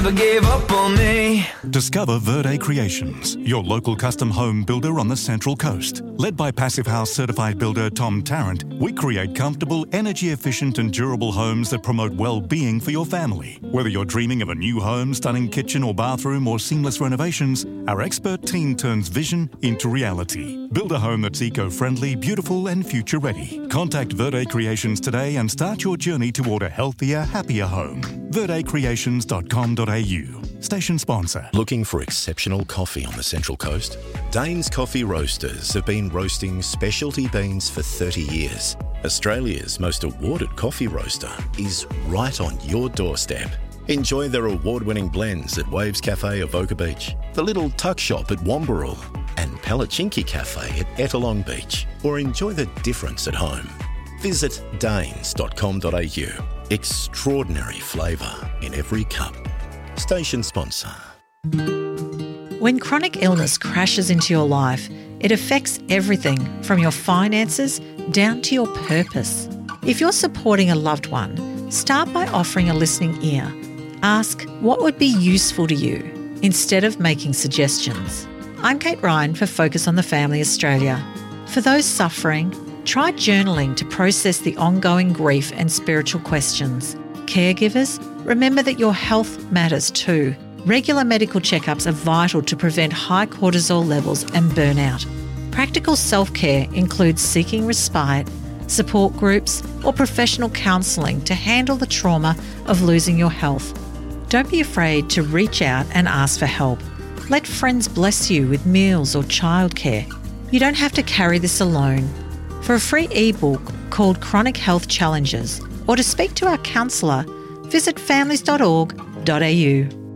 never gave up on me. Discover Verde Creations, your local custom home builder on the Central Coast. Led by Passive House certified builder Tom Tarrant, we create comfortable, energy-efficient and durable homes that promote well-being for your family. Whether you're dreaming of a new home, stunning kitchen or bathroom or seamless renovations, our expert team turns vision into reality. Build a home that's eco-friendly, beautiful and future-ready. Contact Verde Creations today and start your journey toward a healthier, happier home. verdecreations.com.au. Station sponsor. Looking for exceptional coffee on the Central Coast? Dane's Coffee Roasters have been roasting specialty beans for 30 years. Australia's most awarded coffee roaster is right on your doorstep. Enjoy their award-winning blends at Waves Cafe Avoca Beach, the Little Tuck Shop at Wambarrel, and Palachinki Cafe at Ettalong Beach, or enjoy the difference at home. Visit danes.com.au. Extraordinary flavour in every cup. Station sponsor. When chronic illness crashes into your life, it affects everything from your finances down to your purpose. If you're supporting a loved one, start by offering a listening ear. Ask what would be useful to you instead of making suggestions. I'm Kate Ryan for Focus on the Family Australia. For those suffering, try journaling to process the ongoing grief and spiritual questions. Caregivers, remember that your health matters too. Regular medical checkups are vital to prevent high cortisol levels and burnout. Practical self-care includes seeking respite, support groups, or professional counselling to handle the trauma of losing your health. Don't be afraid to reach out and ask for help. Let friends bless you with meals or childcare. You don't have to carry this alone. For a free ebook called Chronic Health Challenges, or to speak to our counsellor, visit families.org.au.